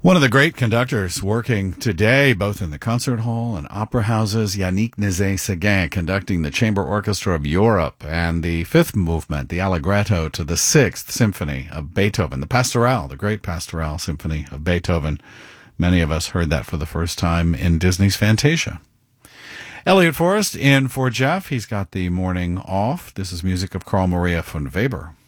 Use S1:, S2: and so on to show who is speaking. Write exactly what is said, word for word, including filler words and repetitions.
S1: One of the great conductors working today, both in the concert hall and opera houses, Yannick Nézet-Séguin, conducting the Chamber Orchestra of Europe and the fifth movement, the Allegretto, to the sixth symphony of Beethoven, the Pastoral, the great Pastoral Symphony of Beethoven. Many of us heard that for the first time in Disney's Fantasia. Elliot Forrest in for Jeff. He's got the morning off. This is music of Carl Maria von Weber.